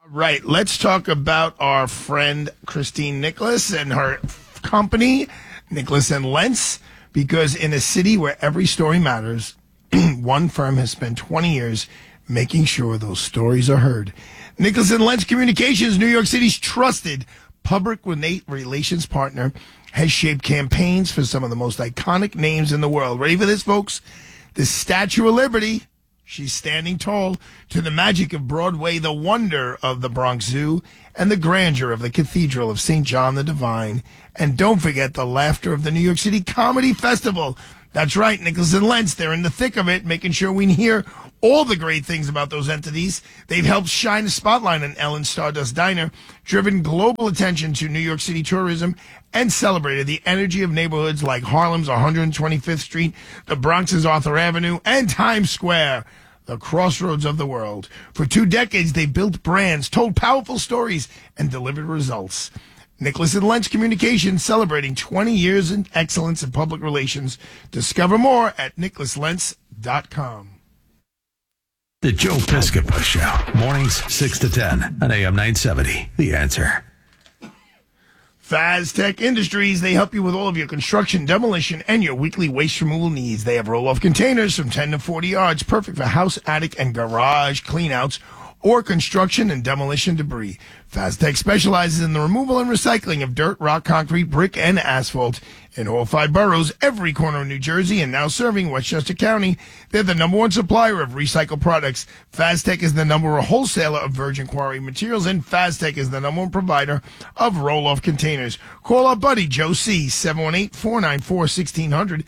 Right. Let's talk about our friend Christine Nicholas and her company, Nicholas and Lentz, because in a city where every story matters, one firm has spent 20 years making sure those stories are heard. Nicholas and Lentz Communications, New York City's trusted public relations partner, has shaped campaigns for some of the most iconic names in the world. Ready for this, folks? The Statue of Liberty. She's standing tall to the magic of Broadway, the wonder of the Bronx Zoo, and the grandeur of the Cathedral of St. John the Divine. And don't forget the laughter of the New York City Comedy Festival. That's right, Nicholas and Lentz, they're in the thick of it, making sure we hear all the great things about those entities. They've helped shine a spotlight on Ellen's Stardust Diner, driven global attention to New York City tourism, and celebrated the energy of neighborhoods like Harlem's 125th Street, the Bronx's Arthur Avenue, and Times Square, the crossroads of the world. For 2 decades, they built brands, told powerful stories, and delivered results. Nicholas and Lentz Communications, celebrating 20 years in excellence in public relations. Discover more at nicholaslentz.com. The Joe Piscopo Show. Mornings 6 to 10 on AM 970. The Answer. Faztech Industries, they help you with all of your construction, demolition, and your weekly waste removal needs. They have roll-off containers from 10 to 40 yards, perfect for house, attic, and garage cleanouts or construction and demolition debris. Faztech specializes in the removal and recycling of dirt, rock, concrete, brick, and asphalt in all 5 boroughs, every corner of New Jersey, and now serving Westchester County. They're the #1 supplier of recycled products. Faztech is the #1 wholesaler of virgin quarry materials, and Faztech is the #1 provider of roll-off containers. Call our buddy Joe C., 718-494-1600,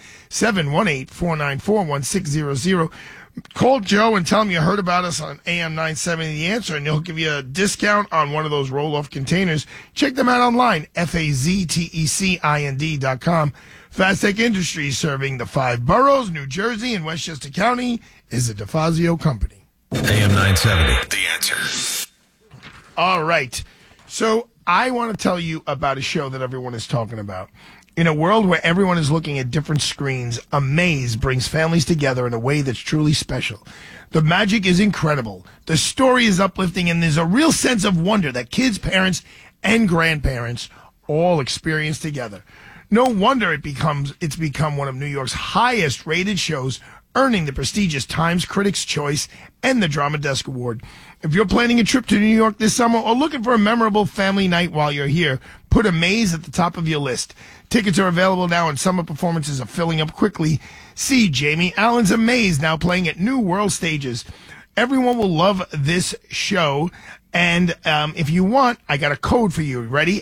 718-494-1600. Call Joe and tell him you heard about us on AM 970 The Answer, and he'll give you a discount on one of those roll-off containers. Check them out online, FAZTECIND.com. Faztech Industries, serving the 5 boroughs, New Jersey, and Westchester County, is a DeFazio company. AM 970 The Answer. All right. So I want to tell you about a show that everyone is talking about. In a world where everyone is looking at different screens, Amaze brings families together in a way that's truly special. The magic is incredible. The story is uplifting, and there's a real sense of wonder that kids, parents, and grandparents all experience together. No wonder it's become one of New York's highest rated shows, earning the prestigious Times Critics' Choice and the Drama Desk Award. If you're planning a trip to New York this summer or looking for a memorable family night while you're here, put Amaze at the top of your list. Tickets are available now, and summer performances are filling up quickly. See Jamie Allen's Amaze, now playing at New World Stages. Everyone will love this show, and if you want, I got a code for you. Ready?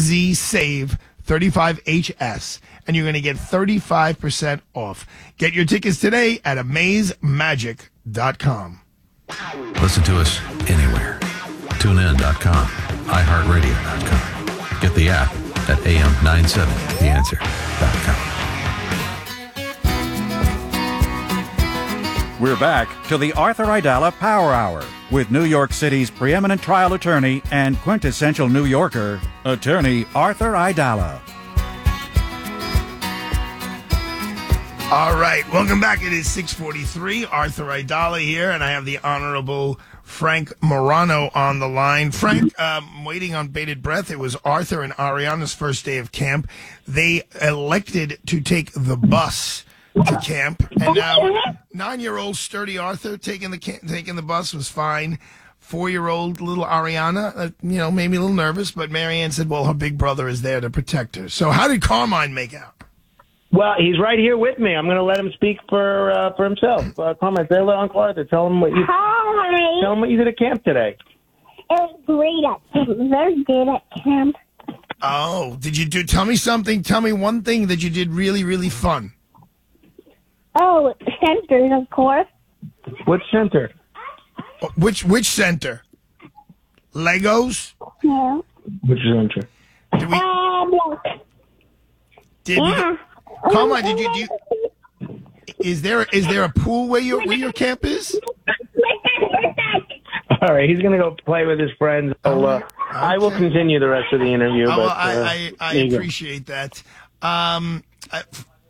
AZSAVE35HS, and you're going to get 35% off. Get your tickets today at amazemagic.com. Listen to us anywhere. TuneIn.com. iHeartRadio.com. Get the app at AM970TheAnswer.com. We're back to the Arthur Aidala Power Hour with New York City's preeminent trial attorney and quintessential New Yorker, Attorney Arthur Aidala. All right, welcome back. It is 6:43. Arthur Aidala here, and I have the Honorable Frank Morano on the line. Frank, waiting on bated breath. It was Arthur and Ariana's first day of camp. They elected to take the bus to camp, and now 9-year-old sturdy Arthur taking the bus was fine. 4-year-old little Ariana, made me a little nervous, but Marianne said, well, her big brother is there to protect her. So how did Carmine make out? Well, he's right here with me. I'm going to let him speak for himself. Carmine, say hello, Uncle Arthur. Tell him what you did at camp today. It was great at camp. Very good at camp. Oh, tell me something. Tell me one thing that you did really, really fun. Oh, centers, of course. What center? Which center? Legos? Yeah. Which center? Carmine, is there a pool where your camp is? All right, he's going to go play with his friends. So, okay. I will continue the rest of the interview. I appreciate that.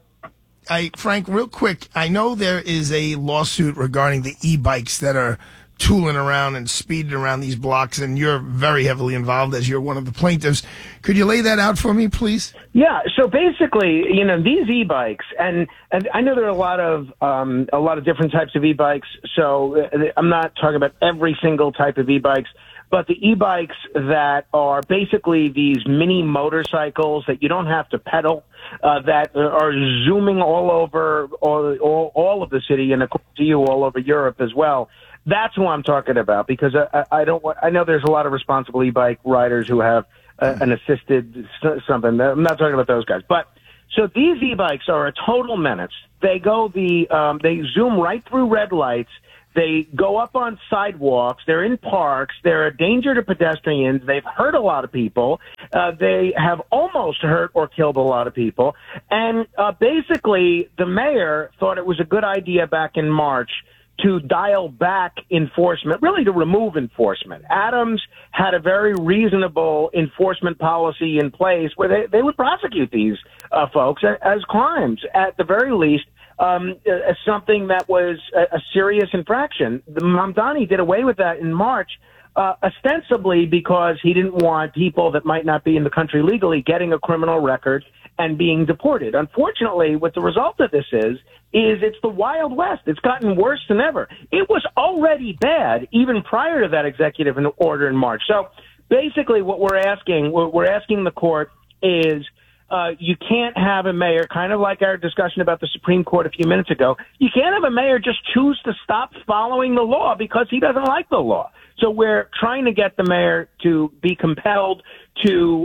Frank, real quick, I know there is a lawsuit regarding the e-bikes that are tooling around and speeding around these blocks, and you're very heavily involved as you're one of the plaintiffs. Could you lay that out for me, please? Yeah. So basically, these e-bikes, and I know there are a lot of different types of e-bikes. So I'm not talking about every single type of e-bikes, but the e-bikes that are basically these mini motorcycles that you don't have to pedal, that are zooming all over all of the city, and according to you, all over Europe as well. That's who I'm talking about, because I know there's a lot of responsible e-bike riders who have an assisted something. I'm not talking about those guys, but so these e-bikes are a total menace. They they zoom right through red lights. They go up on sidewalks. They're in parks. They're a danger to pedestrians. They've hurt a lot of people. They have almost hurt or killed a lot of people. And basically, the mayor thought it was a good idea back in March to dial back enforcement, really to remove enforcement. Adams had a very reasonable enforcement policy in place where they would prosecute these folks as crimes, at the very least, as something that was a serious infraction. The Mamdani did away with that in March, ostensibly because he didn't want people that might not be in the country legally getting a criminal record and being deported. Unfortunately, what the result of this is it's the Wild West. It's gotten worse than ever. It was already bad even prior to that executive order in March. So basically what we're asking the court is, you can't have a mayor, kind of like our discussion about the Supreme Court a few minutes ago, you can't have a mayor just choose to stop following the law because he doesn't like the law. So we're trying to get the mayor to be compelled to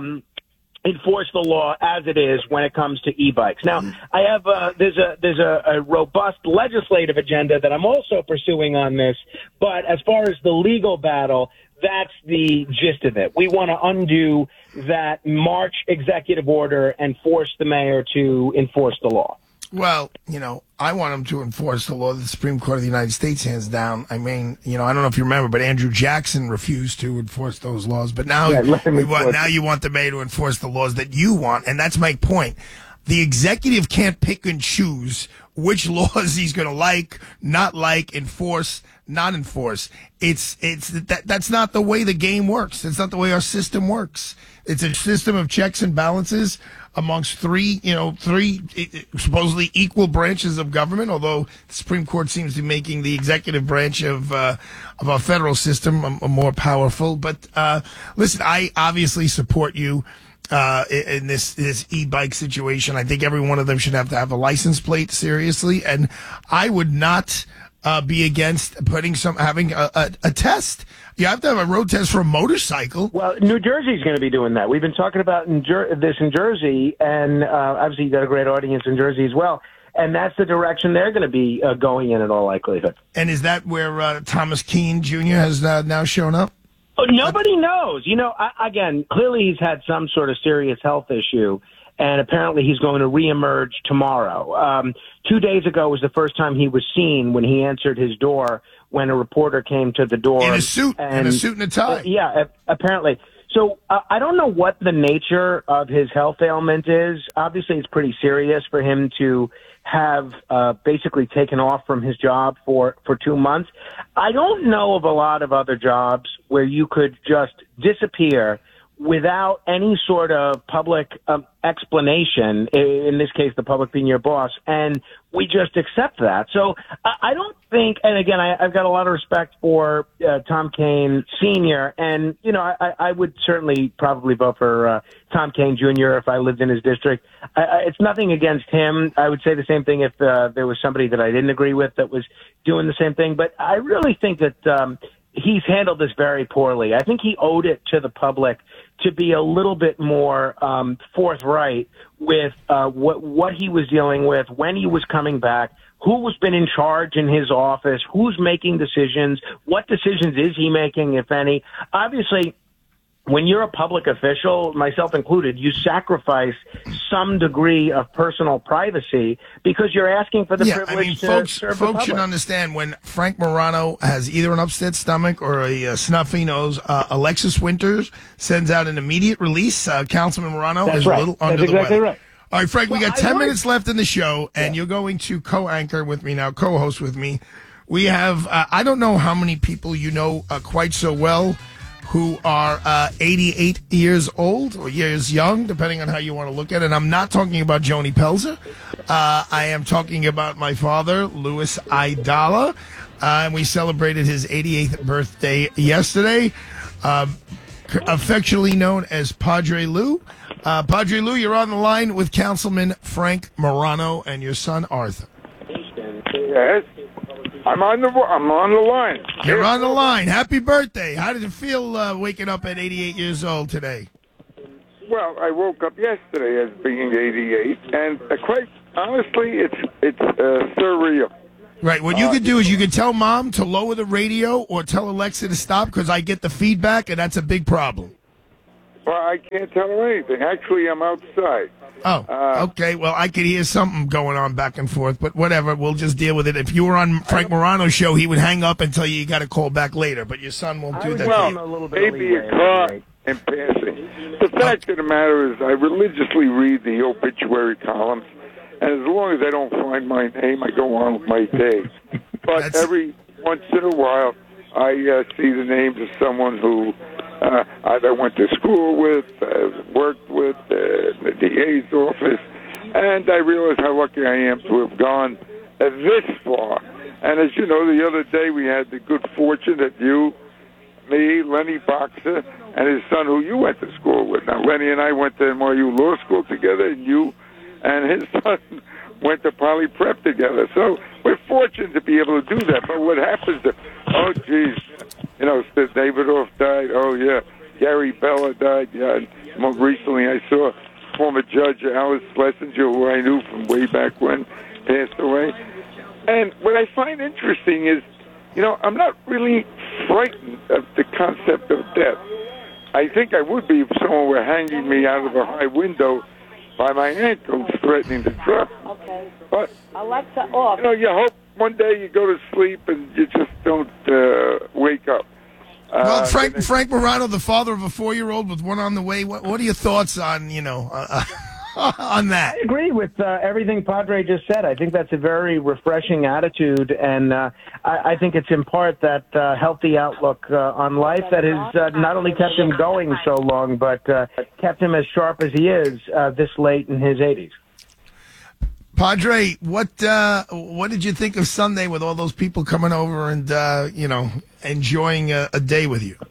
enforce the law as it is when it comes to e-bikes. Now, I have there's a robust legislative agenda that I'm also pursuing on this, but as far as the legal battle, that's the gist of it. We want to undo that March executive order and force the mayor to enforce the law. Well, I want him to enforce the law that the Supreme Court of the United States hands down. I mean, I don't know if you remember, but Andrew Jackson refused to enforce those laws. But now, now you want the mayor to enforce the laws that you want, and that's my point. The executive can't pick and choose which laws he's going to not enforce, not enforce. That's not the way the game works. It's not the way our system works. It's a system of checks and balances amongst three supposedly equal branches of government, although the Supreme Court seems to be making the executive branch of our federal system more powerful. But listen, I obviously support you in this e-bike situation. I think every one of them should have to have a license plate, seriously, and I would not be against having a test. You have to have a road test for a motorcycle. Well, New Jersey's going to be doing that. We've been talking about this in Jersey, and obviously you've got a great audience in Jersey as well. And that's the direction they're going to be going in all likelihood. And is that where Thomas Keene Jr. has now shown up? Oh, nobody knows. Again, clearly he's had some sort of serious health issue, and apparently he's going to reemerge tomorrow. 2 days ago was the first time he was seen when he answered his door when a reporter came to the door. In a suit and a tie. Yeah, apparently. So I don't know what the nature of his health ailment is. Obviously, it's pretty serious for him to have basically taken off from his job for 2 months. I don't know of a lot of other jobs where you could just disappear without any sort of public explanation, in this case, the public being your boss, and we just accept that. So I don't think, and again, I've got a lot of respect for Tom Keene Sr., and, I would certainly probably vote for Tom Keene Jr. if I lived in his district. It's nothing against him. I would say the same thing if there was somebody that I didn't agree with that was doing the same thing, but I really think that he's handled this very poorly. I think he owed it to the public to be a little bit more forthright with what he was dealing with, when he was coming back, who's been in charge in his office, who's making decisions, what decisions is he making, if any. Obviously, when you're a public official, myself included, you sacrifice some degree of personal privacy because you're asking for the privilege to serve the public. Folks should understand when Frank Morano has either an upset stomach or a snuffy nose, Alexis Winters sends out an immediate release. Councilman Morano is a little under the weather. Right. All right, Frank, we got 10 minutes left in the show, and you're going to co-host with me We have, I don't know how many people you know quite so well who are 88 years old or years young, depending on how you want to look at it. And I'm not talking about Joni Pelzer. I am talking about my father, Louis Idala. And we celebrated his 88th birthday yesterday, affectionately known as Padre Lou. Padre Lou, you're on the line with Councilman Frank Morano and your son, Arthur. Yes. I'm on the line. You're on the line. Happy birthday. How did it feel waking up at 88 years old today? Well, I woke up yesterday as being 88, and quite honestly, it's surreal. Right. What you could do is you could tell Mom to lower the radio or tell Alexa to stop because I get the feedback, and that's a big problem. Well, I can't tell her anything. Actually, I'm outside. Oh, okay. Well, I could hear something going on back and forth, but whatever. We'll just deal with it. If you were on Frank Morano's show, he would hang up and tell you got to call back later, but your son won't do that. Well, maybe a car in passing. The fact of the matter is I religiously read the obituary columns, and as long as I don't find my name, I go on with my day. But every once in a while, I see the names of someone who either went to school with, worked with, the DA's office, and I realize how lucky I am to have gone this far. And as you know, the other day we had the good fortune that you, me, Lenny Boxer, and his son, who you went to school with. Now, Lenny and I went to NYU Law School together, and you and his son went to Poly Prep together. So we're fortunate to be able to do that. But what happens to, oh, geez, you know, Davidoff died. Oh, yeah. Gary Bella died. Yeah. And more recently, I saw former Judge Alice Schlesinger, who I knew from way back when, passed away. And what I find interesting is, you know, I'm not really frightened of the concept of death. I think I would be if someone were hanging me out of a high window by my ankles, threatening to drop. Okay. But, Alexa off. you know, you hope one day you go to sleep and you just don't wake up. Well, Frank Morano, the father of a 4-year-old with one on the way, what are your thoughts on, you know, on that? I agree with everything Padre just said. I think that's a very refreshing attitude, and I think it's in part that healthy outlook on life that has not only kept him going so long, but kept him as sharp as he is this late in his 80s. Padre, what did you think of Sunday with all those people coming over and you know, enjoying a day with you?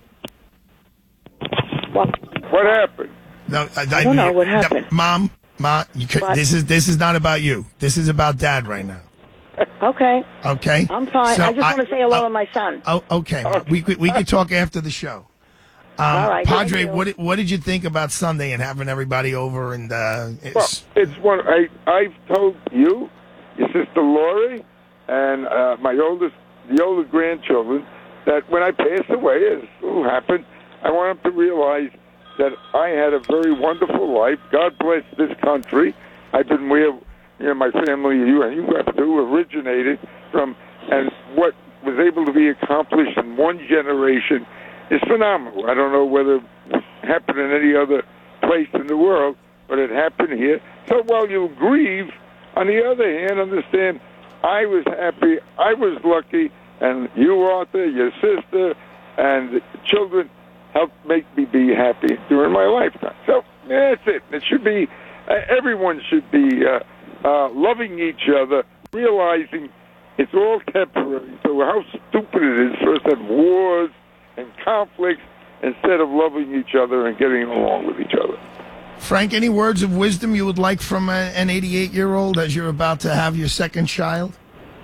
What happened? No, I don't know what happened. Mom, this is not about you. This is about Dad right now. Okay. Okay. I'm fine. So I just want to say hello to my son. Oh, okay. We could talk after the show. All right. Padre, what did you think about Sunday and having everybody over? And well, it's one I've told you, your sister Lori, and the older grandchildren, that when I pass away, as will happen, I want them to realize that I had a very wonderful life. God bless this country. I've been where, you know, my family, you have to, originated from, and what was able to be accomplished in one generation is phenomenal. I don't know whether it happened in any other place in the world, but it happened here. So while you grieve, on the other hand, understand, I was happy, I was lucky, and you, Arthur, your sister, and the children helped make me be happy during my lifetime. So that's it. It should be, everyone should be loving each other, realizing it's all temporary. So how stupid it is for us to have wars and conflicts instead of loving each other and getting along with each other. Frank, any words of wisdom you would like from an 88-year-old as you're about to have your second child?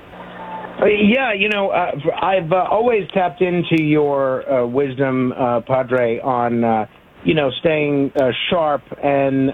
Yeah, you know, I've always tapped into your wisdom, Padre, on you know, staying sharp and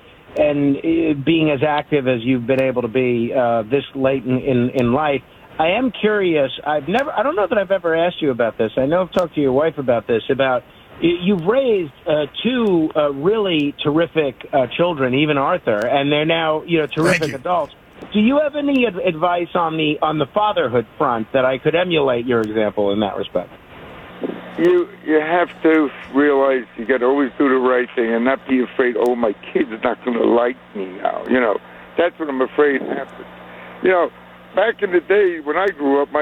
being as active as you've been able to be this late in life. I am curious. I don't know that I've ever asked you about this. I know I've talked to your wife about this. About you've raised two really terrific children, even Arthur, and they're now, you know, terrific adults. Do you have any advice on the fatherhood front that I could emulate your example in that respect? You have to realize you got to always do the right thing and not be afraid. Oh, my kid's not going to like me now. You know, that's what I'm afraid happens. You know, back in the day when I grew up, my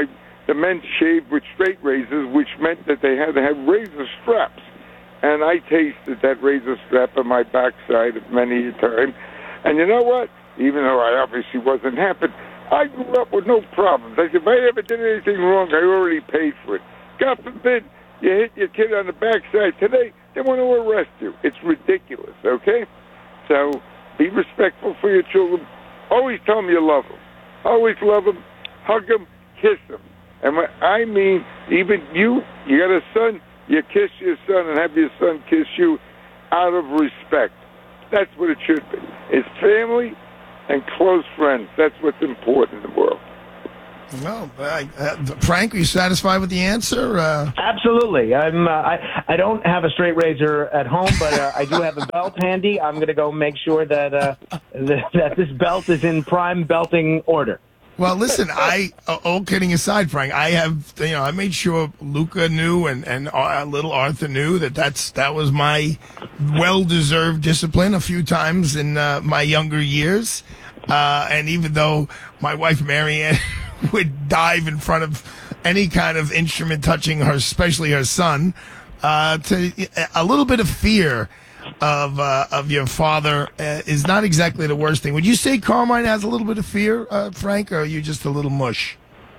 the men shaved with straight razors, which meant that they had to have razor straps. And I tasted that razor strap on my backside many a time. And you know what? Even though I obviously wasn't happy, I grew up with no problems. I said, if I ever did anything wrong, I already paid for it. God forbid you hit your kid on the backside today, they want to arrest you. It's ridiculous, okay? So be respectful for your children. Always tell them you love them. Always love them. Hug them. Kiss them. And what I mean, even you got a son, you kiss your son and have your son kiss you out of respect. That's what it should be. It's family and close friends. That's what's important in the world. Well, Frank, are you satisfied with the answer? Absolutely. I don't have a straight razor at home, but I do have a belt handy. I'm going to go make sure that that this belt is in prime belting order. Well, listen, all kidding aside, Frank, I made sure Luca knew and little Arthur knew that was my well-deserved discipline a few times in my younger years. And even though my wife, Marianne, would dive in front of any kind of instrument touching her, especially her son, to a little bit of fear of your father is not exactly the worst thing. Would you say Carmine has a little bit of fear, Frank, or are you just a little mush?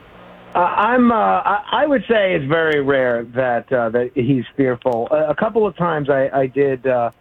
I would say it's very rare that he's fearful. A couple of times I did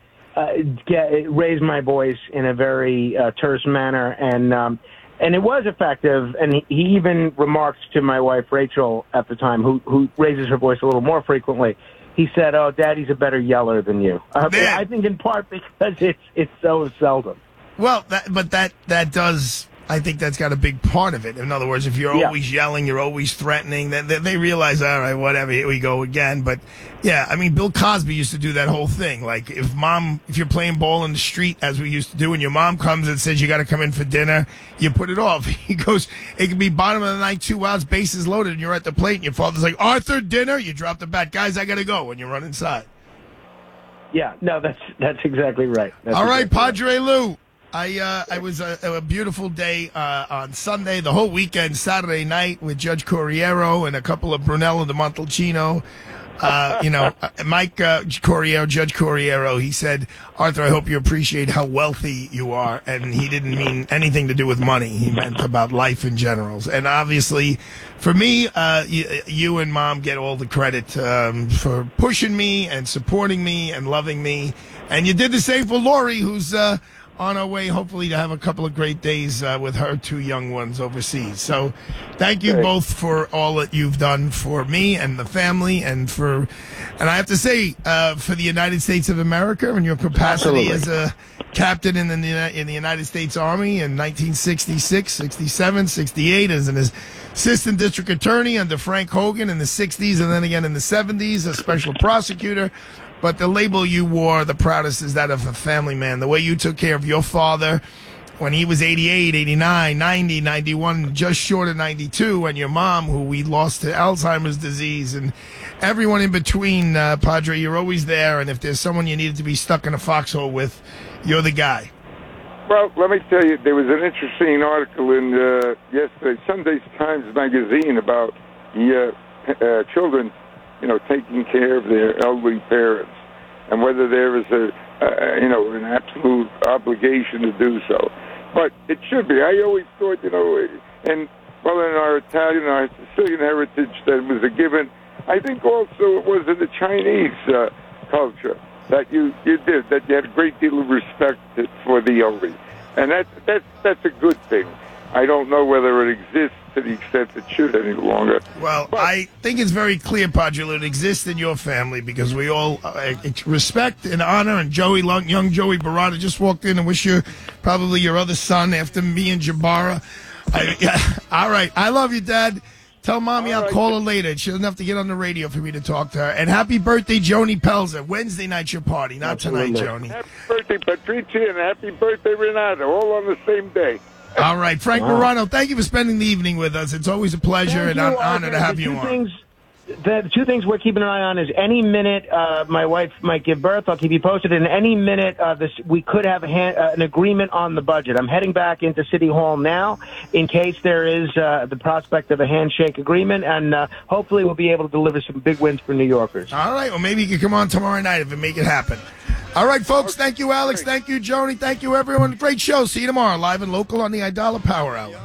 raise my voice in a very terse manner, and it was effective. And he even remarked to my wife Rachel at the time, who raises her voice a little more frequently. He said, "Oh, Daddy's a better yeller than you." I think in part because it's so seldom. Well, that does. I think that's got a big part of it. In other words, if you're always yelling, you're always threatening, then they realize, all right, whatever, here we go again. But yeah, I mean, Bill Cosby used to do that whole thing. Like if you're playing ball in the street, as we used to do, and your mom comes and says you got to come in for dinner, you put it off. He goes, it could be bottom of the night, 2 outs, bases loaded, and you're at the plate, and your father's like, Arthur, dinner. You drop the bat, guys, I got to go, and you run inside. Yeah, no, that's exactly right. All right, Padre Lou. I was a beautiful day on Sunday, the whole weekend, Saturday night with Judge Corriero and a couple of Brunello de Montalcino. Mike Corriero, Judge Corriero, he said, Arthur, I hope you appreciate how wealthy you are. And he didn't mean anything to do with money. He meant about life in general. And obviously, for me, you and Mom get all the credit for pushing me and supporting me and loving me. And you did the same for Lori, who's on our way, hopefully, to have a couple of great days with her 2 young ones overseas. So thank you both for all that you've done for me and the family, and I have to say, for the United States of America and your capacity as a captain in the United States Army in 1966, 67, 68, as an assistant district attorney under Frank Hogan in the 60s, and then again in the 70s, a special prosecutor. But the label you wore, the proudest, is that of a family man. The way you took care of your father when he was 88, 89, 90, 91, just short of 92, and your mom, who we lost to Alzheimer's disease, and everyone in between, Padre, you're always there. And if there's someone you needed to be stuck in a foxhole with, you're the guy. Well, let me tell you, there was an interesting article in yesterday, Sunday's Times magazine, about children, taking care of their elderly parents, and whether there is an absolute obligation to do so. But it should be. I always thought, and in our Italian, our Sicilian heritage, that was a given. I think also it was in the Chinese culture that you did, that you had a great deal of respect for the elderly, and that's a good thing. I don't know whether it exists to the extent it should any longer. Well, I think it's very clear, Padre, it exists in your family because we all respect and honor. And young Joey Barada just walked in and wish you probably your other son after me and Jabara. All right. I love you, Dad. Tell Mommy I'll call her later. She doesn't have to get on the radio for me to talk to her. And happy birthday, Joni Pelzer. Wednesday night's your party, not tonight, Joni. Happy birthday, Patricia, and happy birthday, Renato, all on the same day. All right, Frank Morano, thank you for spending the evening with us. It's always a pleasure and an honor to have you on. The two things we're keeping an eye on is any minute my wife might give birth. I'll keep you posted. And any minute we could have an agreement on the budget. I'm heading back into City Hall now in case there is the prospect of a handshake agreement. And hopefully we'll be able to deliver some big wins for New Yorkers. All right. Well, maybe you can come on tomorrow night if it make it happen. All right, folks. Thank you, Alex. Thank you, Joni. Thank you, everyone. Great show. See you tomorrow, live and local on the Idala Power Hour.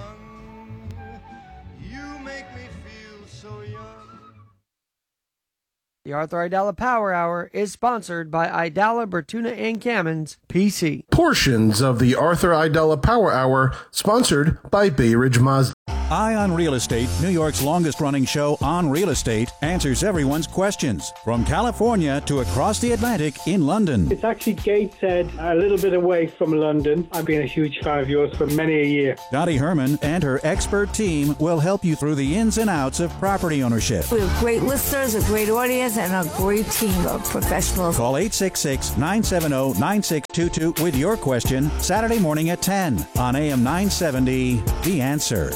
The Arthur Idala Power Hour is sponsored by Idala, Bertuna, and Kamins, PC. Portions of the Arthur Idala Power Hour sponsored by Bay Ridge Mazda. Eye on Real Estate, New York's longest-running show on real estate, answers everyone's questions. From California to across the Atlantic in London. It's actually Gateshead, a little bit away from London. I've been a huge fan of yours for many a year. Dottie Herman and her expert team will help you through the ins and outs of property ownership. We have great listeners, a great audience, and a great team of professionals. Call 866-970-9622 with your question Saturday morning at 10 on AM 970, The Answer.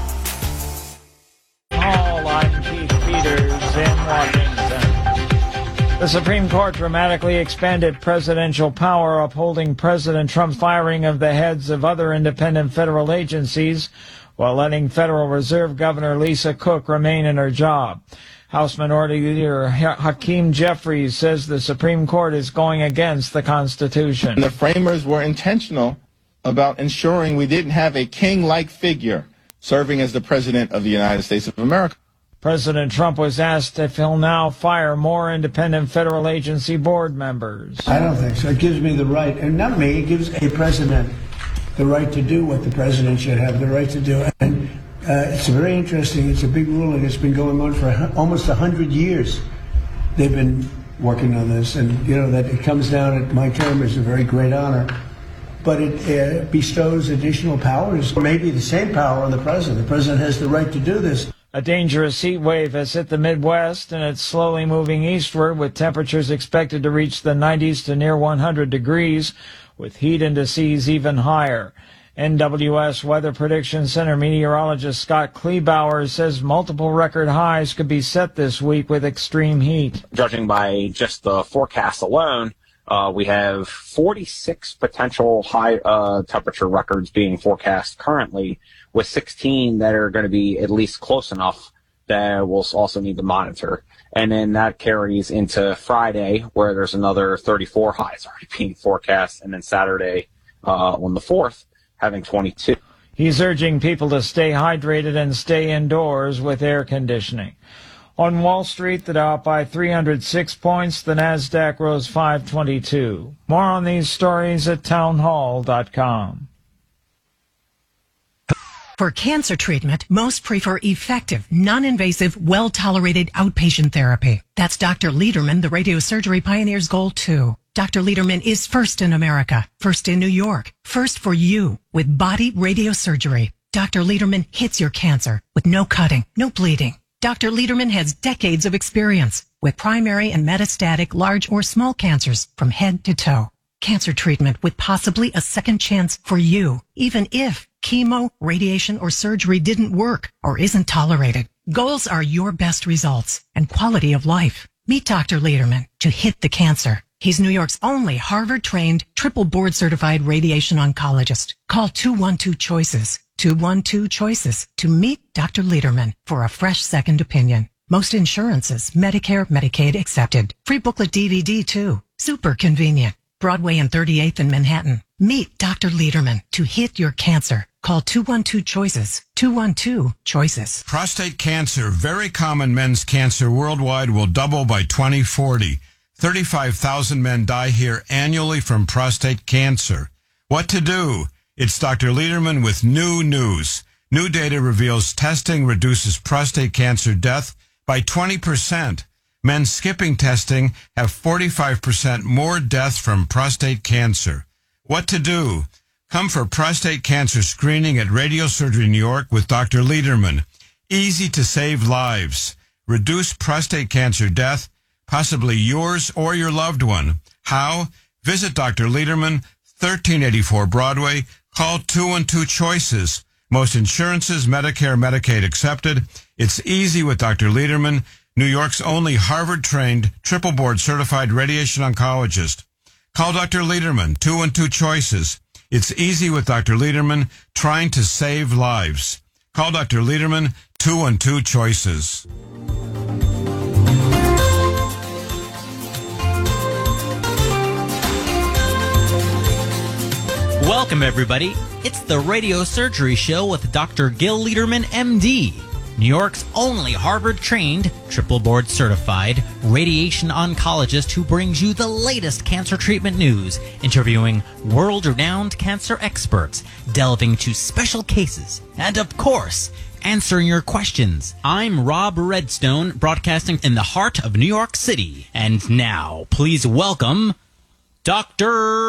I'm Keith Peters in Washington. The Supreme Court dramatically expanded presidential power, upholding President Trump's firing of the heads of other independent federal agencies while letting Federal Reserve Governor Lisa Cook remain in her job. House Minority Leader Hakeem Jeffries says the Supreme Court is going against the Constitution. The framers were intentional about ensuring we didn't have a king-like figure serving as the President of the United States of America. President Trump was asked if he'll now fire more independent federal agency board members. I don't think so. It gives me the right, and not me, it gives a president the right to do what the president should have the right to do. And it's very interesting. It's a big ruling. It's been going on for almost 100 years. They've been working on this, and that it comes down at my term is a very great honor. But it bestows additional powers, maybe the same power on the president. The president has the right to do this. A dangerous heat wave has hit the Midwest, and it's slowly moving eastward, with temperatures expected to reach the 90s to near 100 degrees, with heat indices even higher. NWS Weather Prediction Center meteorologist Scott Kleebauer says multiple record highs could be set this week with extreme heat. Judging by just the forecast alone, we have 46 potential high temperature records being forecast currently, with 16 that are going to be at least close enough that we'll also need to monitor. And then that carries into Friday, where there's another 34 highs already being forecast, and then Saturday on the 4th, having 22. He's urging people to stay hydrated and stay indoors with air conditioning. On Wall Street, the Dow up by 306 points. The Nasdaq rose 522. More on these stories at townhall.com. For cancer treatment, most prefer effective, non-invasive, well-tolerated outpatient therapy. That's Dr. Lederman, the radiosurgery pioneer's goal, too. Dr. Lederman is first in America, first in New York, first for you with body radiosurgery. Dr. Lederman hits your cancer with no cutting, no bleeding. Dr. Lederman has decades of experience with primary and metastatic large or small cancers from head to toe. Cancer treatment with possibly a second chance for you, even if chemo, radiation, or surgery didn't work or isn't tolerated. Goals are your best results and quality of life. Meet Dr. Lederman to hit the cancer. He's New York's only Harvard-trained, triple board-certified radiation oncologist. Call 212-CHOICES, 212-CHOICES to meet Dr. Lederman for a fresh second opinion. Most insurances, Medicare, Medicaid accepted. Free booklet DVD, too. Super convenient. Broadway and 38th in Manhattan. Meet Dr. Lederman to hit your cancer. Call 212-CHOICES, 212-CHOICES. Prostate cancer, very common men's cancer worldwide, will double by 2040. 35,000 men die here annually from prostate cancer. What to do? It's Dr. Lederman with new news. New data reveals testing reduces prostate cancer death by 20%. Men skipping testing have 45% more death from prostate cancer. What to do? Come for prostate cancer screening at Radiosurgery New York with Dr. Lederman. Easy to save lives. Reduce prostate cancer death, possibly yours or your loved one. How? Visit Dr. Lederman, 1384 Broadway. Call 212-CHOICES. Most insurances, Medicare, Medicaid accepted. It's easy with Dr. Lederman. New York's only Harvard-trained, triple-board certified radiation oncologist. Call Dr. Lederman, 212 Choices. It's easy with Dr. Lederman, trying to save lives. Call Dr. Lederman, 212 Choices. Welcome, everybody. It's the Radio Surgery Show with Dr. Gil Lederman, MD, New York's only Harvard-trained, triple-board certified radiation oncologist who brings you the latest cancer treatment news, interviewing world-renowned cancer experts, delving into special cases, and, of course, answering your questions. I'm Rob Redstone, broadcasting in the heart of New York City. And now, please welcome Dr.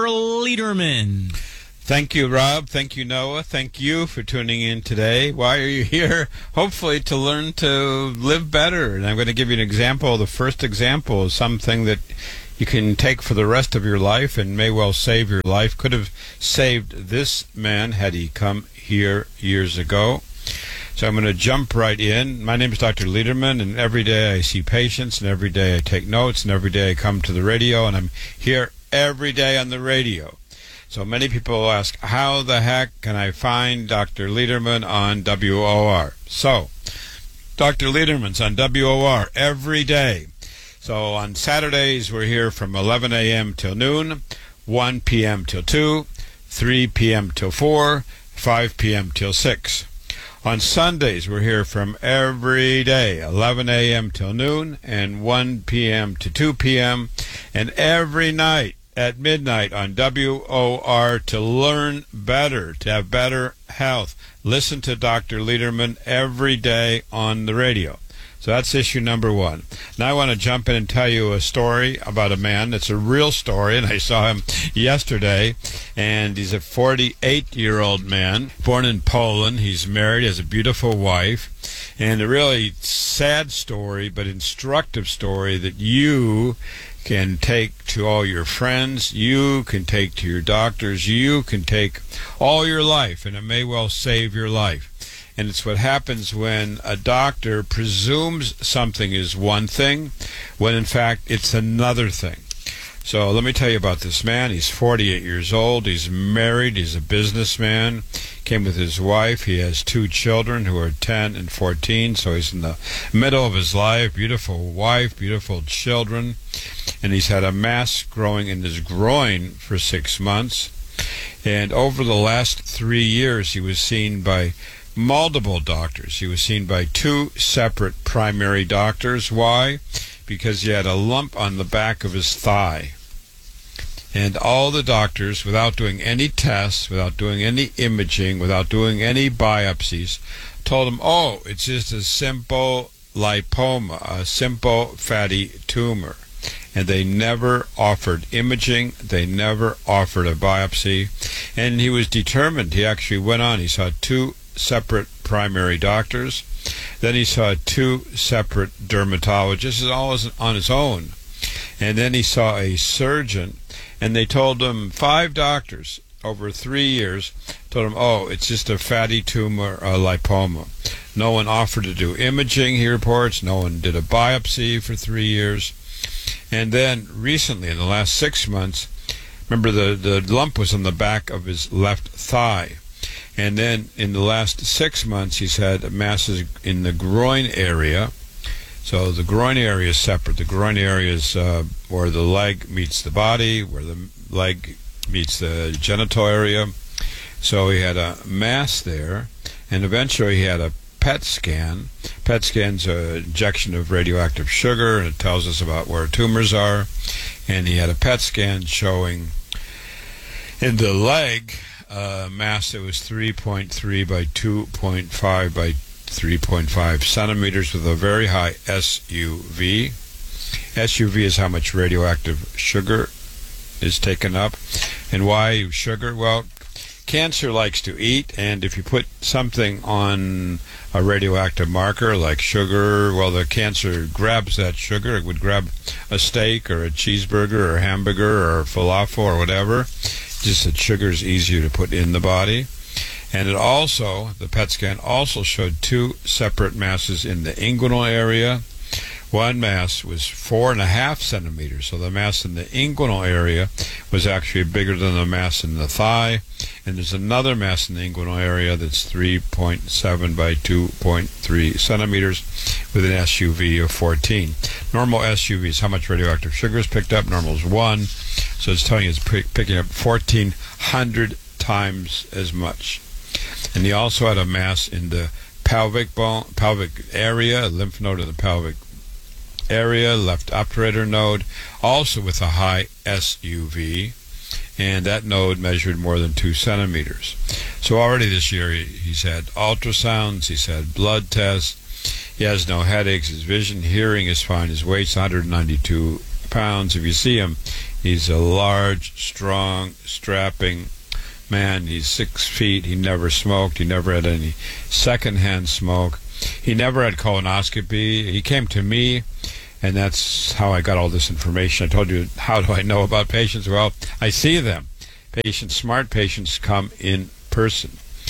Lederman. Thank you, Rob. Thank you, Noah. Thank you for tuning in today. Why are you here? Hopefully to learn to live better. And I'm going to give you an example. The first example is something that you can take for the rest of your life and may well save your life. Could have saved this man had he come here years ago. So I'm going to jump right in. My name is Dr. Lederman, and every day I see patients, and every day I take notes, and every day I come to the radio, and I'm here every day on the radio. So many people ask, how the heck can I find Dr. Lederman on WOR? So, Dr. Lederman's on WOR every day. So on Saturdays, we're here from 11 a.m. till noon, 1 p.m. till 2, 3 p.m. till 4, 5 p.m. till 6. On Sundays, we're here from every day, 11 a.m. till noon, and 1 p.m. to 2 p.m., and every night at midnight on WOR to learn better, to have better health. Listen to Dr. Lederman every day on the radio. So that's issue number one. Now I want to jump in and tell you a story about a man. It's a real story, and I saw him yesterday, and he's a 48-year-old man, born in Poland. He's married, has a beautiful wife, and a really sad story, but instructive story that you can take to all your friends, you can take to your doctors, you can take all your life, and it may well save your life. And it's what happens when a doctor presumes something is one thing, when in fact it's another thing. So let me tell you about this man. He's 48 years old. He's married. He's a businessman. Came with his wife. He has 2 children who are 10 and 14, so he's in the middle of his life. Beautiful wife, beautiful children. And he's had a mass growing in his groin for 6 months. And over the last 3 years, he was seen by multiple doctors. He was seen by 2 separate primary doctors. Why? Because he had a lump on the back of his thigh. And all the doctors, without doing any tests, without doing any imaging, without doing any biopsies, told him, oh, it's just a simple lipoma, a simple fatty tumor. And they never offered imaging. They never offered a biopsy. And he was determined. He actually went on. He saw 2 separate primary doctors. Then he saw 2 separate dermatologists. This is all on his own. And then he saw a surgeon, and they told him, 5 doctors over 3 years told him, oh, it's just a fatty tumor, a lipoma. No one offered to do imaging, he reports. No one did a biopsy for 3 years. And then recently, in the last 6 months, remember the lump was on the back of his left thigh. And then in the last 6 months, he's had masses in the groin area. So the groin area is separate. The groin area is where the leg meets the body, where the leg meets the genital area. So he had a mass there, and eventually he had a PET scan. PET scan's an injection of radioactive sugar, and it tells us about where tumors are. And he had a PET scan showing in the leg mass that was 3.3 by 2.5 by 3.5 centimeters with a very high SUV. SUV is how much radioactive sugar is taken up. And why sugar? Well, cancer likes to eat, and if you put something on a radioactive marker like sugar, well, the cancer grabs that sugar. It would grab a steak or a cheeseburger or a hamburger or a falafel or whatever. Just that sugar is easier to put in the body. And it also, the PET scan also showed 2 separate masses in the inguinal area, One mass was 4.5 centimeters, so the mass in the inguinal area was actually bigger than the mass in the thigh, and there's another mass in the inguinal area that's 3.7 by 2.3 centimeters with an SUV of 14. Normal SUV is how much radioactive sugar is picked up. Normal is 1, so it's telling you it's picking up 1,400 times as much. And he also had a mass in the pelvic area, a lymph node in the pelvic area, left obturator node, also with a high SUV, and that node measured more than 2 centimeters. So already this year he's had ultrasounds, he's had blood tests, he has no headaches, his vision, hearing is fine, his weight's 192 pounds. If you see him, he's a large, strong, strapping man. He's 6 feet, he never smoked, he never had any secondhand smoke, he never had colonoscopy. He came to me, and that's how I got all this information. I told you, how do I know about patients? Well, I see them. Smart patients come in person.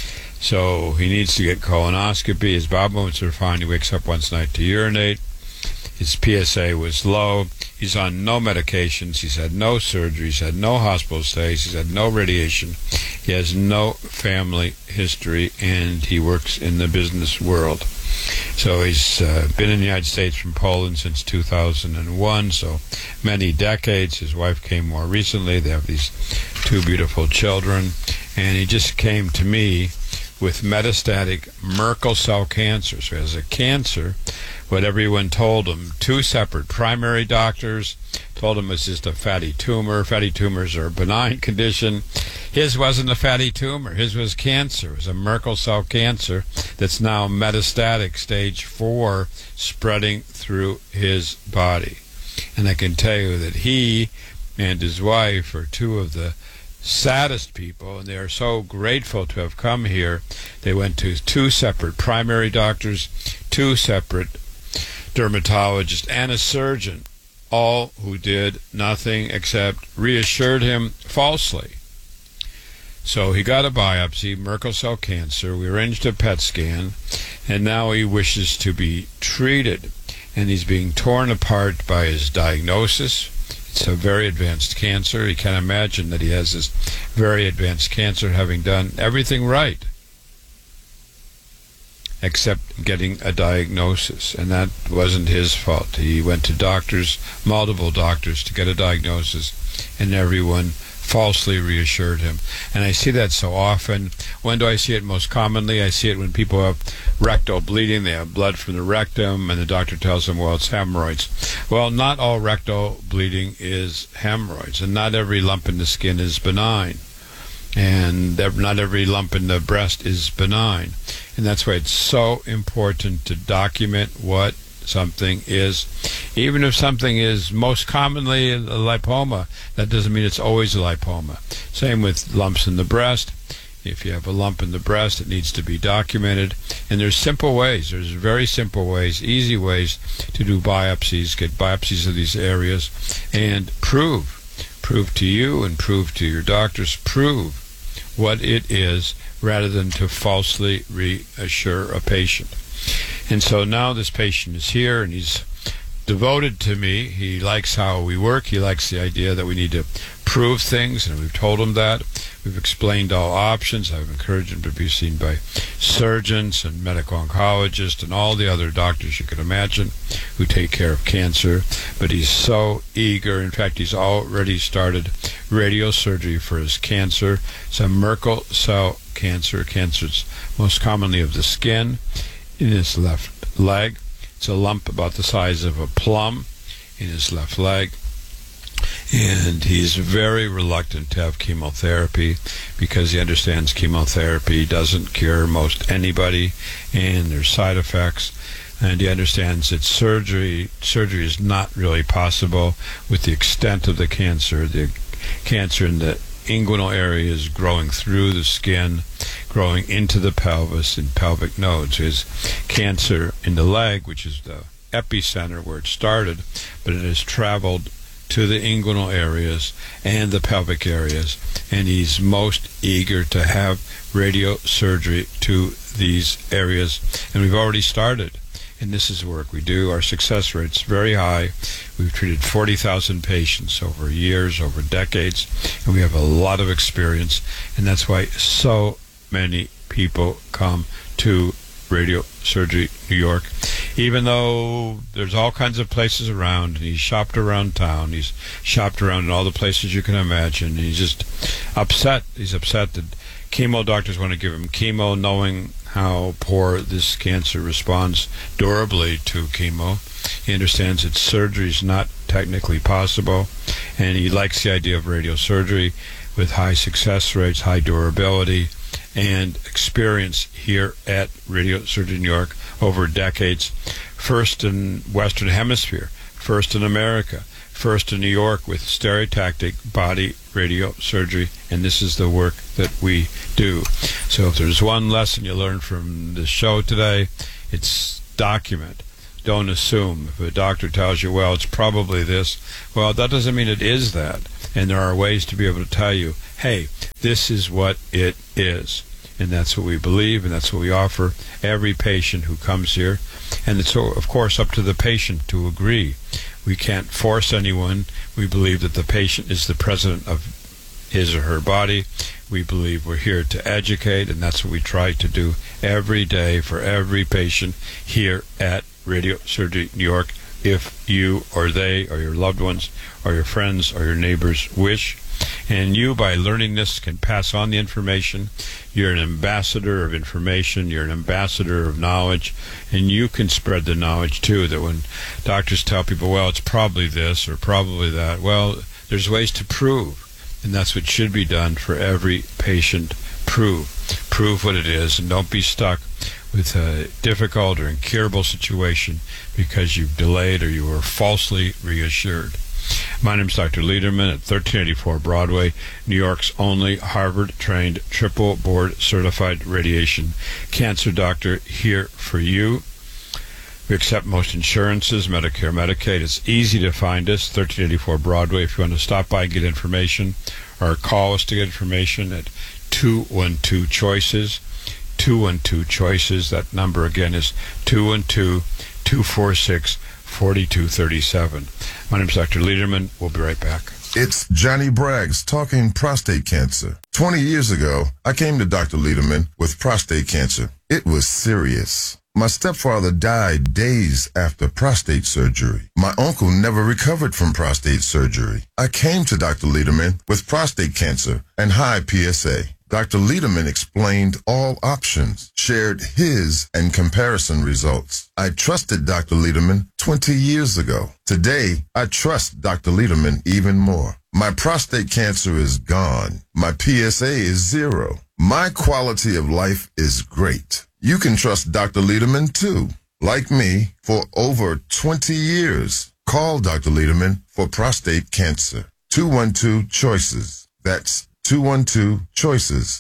So he needs to get colonoscopy. His bowel movements are fine. He wakes up once a night to urinate. His PSA was low. He's on no medications. He's had no surgery. He's had no hospital stays. He's had no radiation. He has no family history, and he works in the business world. So he's been in the United States from Poland since 2001, so many decades. His wife came more recently. They have these 2 beautiful children, and he just came to me with metastatic Merkel cell cancer. So he has a cancer. What everyone told him, 2 separate primary doctors told him it's just a fatty tumor. Fatty tumors are a benign condition. His wasn't a fatty tumor. His was cancer. It was a Merkel cell cancer that's now metastatic, stage 4, spreading through his body. And I can tell you that he and his wife are 2 of the saddest people, and they are so grateful to have come here. They went to 2 separate primary doctors, 2 separate dermatologists, and a surgeon, all who did nothing except reassured him falsely. So he got a biopsy, Merkel cell cancer. We arranged a PET scan, and now he wishes to be treated. And he's being torn apart by his diagnosis. It's a very advanced cancer. He can't imagine that he has this very advanced cancer having done everything right except getting a diagnosis, and that wasn't his fault. He went to doctors, multiple doctors, to get a diagnosis, and everyone falsely reassured him. And I see that so often. When do I see it most commonly? I see it when people have rectal bleeding. They have blood from the rectum, and the doctor tells them, well, it's hemorrhoids. Well, not all rectal bleeding is hemorrhoids, and not every lump in the skin is benign, and not every lump in the breast is benign. And that's why it's so important to document what something is. Even if something is most commonly a lipoma, that doesn't mean it's always a lipoma. Same with lumps in the breast. If you have a lump in the breast, it needs to be documented. And there's simple ways. There's very simple ways, easy ways to do biopsies, get biopsies of these areas, and prove to you and prove to your doctors, prove what it is, rather than to falsely reassure a patient. And so now this patient is here, and he's devoted to me. He likes how we work. He likes the idea that we need to prove things, and we've told him that. We've explained all options. I've encouraged him to be seen by surgeons and medical oncologists and all the other doctors you can imagine who take care of cancer. But he's so eager. In fact, he's already started radiosurgery for his cancer. It's a Merkel cell cancer. Cancer is most commonly of the skin in his left leg. It's a lump about the size of a plum in his left leg. And he's very reluctant to have chemotherapy because he understands chemotherapy doesn't cure most anybody, and there's side effects. And he understands that surgery is not really possible with the extent of the cancer. The cancer in the inguinal area is growing through the skin, growing into the pelvis and pelvic nodes. His cancer in the leg, which is the epicenter where it started, but it has traveled to the inguinal areas and the pelvic areas, and he's most eager to have radiosurgery to these areas. And we've already started. and this is the work we do. Our success rate's very high. We've treated 40,000 patients over years, over decades, and we have a lot of experience, and that's why so many people come to Radio Surgery New York, even though there's all kinds of places around, and he's shopped around town, he's shopped around in all the places you can imagine, and he's just upset. He's upset that chemo doctors want to give him chemo, knowing how poor this cancer responds durably to chemo. He understands that surgery is not technically possible, and he likes the idea of radiosurgery with high success rates, high durability, and experience here at Radio Surgery New York over decades. First in Western Hemisphere, first in America, first in New York with stereotactic body radiosurgery, and this is the work that we do. So if there's one lesson you learn from this show today, it's document. Don't assume. If a doctor tells you, well, it's probably this, well, that doesn't mean it is that. And there are ways to be able to tell you, hey, this is what it is. And that's what we believe, and that's what we offer every patient who comes here. And it's, of course, up to the patient to agree. We can't force anyone. We believe that the patient is the president of his or her body. We believe we're here to educate, and that's what we try to do every day for every patient here at Radio Surgery New York, if you or they or your loved ones or your friends or your neighbors wish. And you, by learning this, can pass on the information. You're an ambassador of information. You're an ambassador of knowledge. And you can spread the knowledge, too, that when doctors tell people, well, it's probably this or probably that, well, there's ways to prove. And that's what should be done for every patient. Prove what it is, and don't be stuck with a difficult or incurable situation because you've delayed or you were falsely reassured. My name is Dr. Lederman at 1384 Broadway, New York's only Harvard-trained, triple board-certified radiation cancer doctor, here for you. We accept most insurances, Medicare, Medicaid. It's easy to find us, 1384 Broadway, if you want to stop by and get information, or call us to get information at 212-CHOICES, 212-CHOICES. That number again is 212-246-4237. My name is Dr. Lederman. We'll be right back. It's Johnny Braggs talking prostate cancer. 20 years ago, I came to Dr. Lederman with prostate cancer. It was serious. My stepfather died days after prostate surgery. My uncle never recovered from prostate surgery. I came to Dr. Lederman with prostate cancer and high PSA. Dr. Lederman explained all options, shared his and comparison results. I trusted Dr. Lederman 20 years ago. Today, I trust Dr. Lederman even more. My prostate cancer is gone. My PSA is 0. My quality of life is great. You can trust Dr. Lederman too. Like me, for over 20 years. Call Dr. Lederman for prostate cancer. 212-CHOICES. That's 212-CHOICES,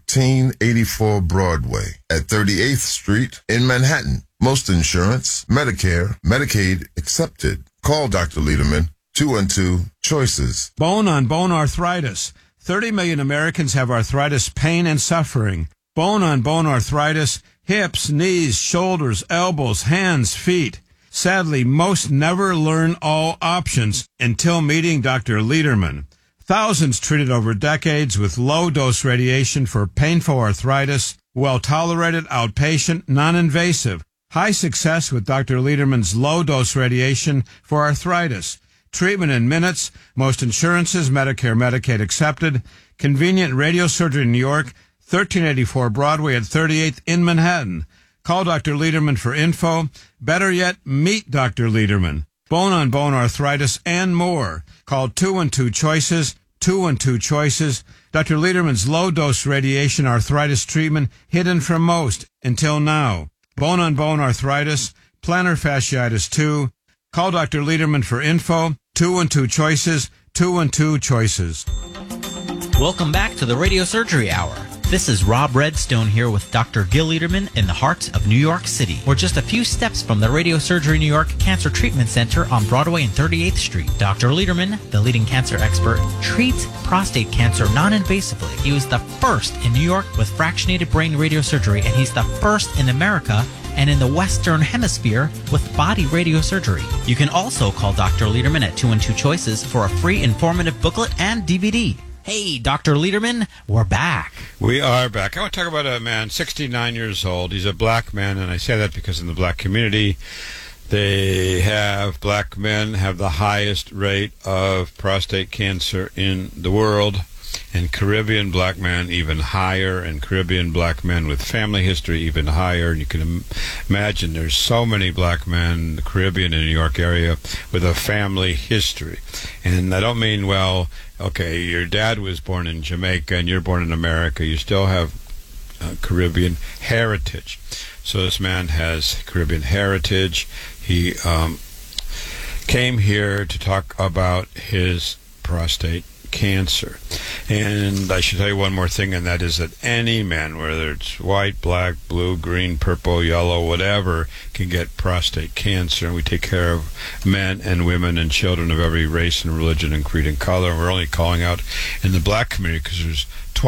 1384 Broadway at 38th Street in Manhattan. Most insurance, Medicare, Medicaid accepted. Call Dr. Lederman, 212-CHOICES. Bone-on-bone arthritis. 30 million Americans have arthritis, pain, and suffering. Bone-on-bone arthritis, hips, knees, shoulders, elbows, hands, feet. Sadly, most never learn all options until meeting Dr. Lederman. Thousands treated over decades with low-dose radiation for painful arthritis, well-tolerated, outpatient, non-invasive. High success with Dr. Lederman's low-dose radiation for arthritis. Treatment in minutes, most insurances, Medicare, Medicaid accepted. Convenient radiosurgery in New York, 1384 Broadway at 38th in Manhattan. Call Dr. Lederman for info. Better yet, meet Dr. Lederman. Bone-on-bone arthritis, and more. Call 212-CHOICES, 212-CHOICES. Dr. Lederman's low-dose radiation arthritis treatment hidden from most until now. Bone-on-bone arthritis, plantar fasciitis 2. Call Dr. Lederman for info. 212-CHOICES, 212-CHOICES. Welcome back to the Radio Surgery Hour. This is Rob Redstone here with Dr. Gil Lederman in the heart of New York City. We're just a few steps from the Radio Surgery New York Cancer Treatment Center on Broadway and 38th Street. Dr. Lederman, the leading cancer expert, treats prostate cancer non-invasively. He was the first in New York with fractionated brain radiosurgery, and he's the first in America and in the Western Hemisphere with body radiosurgery. You can also call Dr. Lederman at 212 Choices for a free informative booklet and DVD. Hey, Dr. Lederman, we're back. We are back. I want to talk about a man, 69 years old. He's a black man, and I say that because in the black community, black men have the highest rate of prostate cancer in the world, and Caribbean black men even higher, and Caribbean black men with family history even higher. And you can imagine there's so many black men in the Caribbean and New York area with a family history. And I don't mean, well, okay, your dad was born in Jamaica and you're born in America. You still have Caribbean heritage. So this man has Caribbean heritage. He came here to talk about his prostate cancer. And I should tell you one more thing, and that is that any man, whether it's white, black, blue, green, purple, yellow, whatever, can get prostate cancer. And we take care of men and women and children of every race and religion and creed and color. And we're only calling out in the black community because there's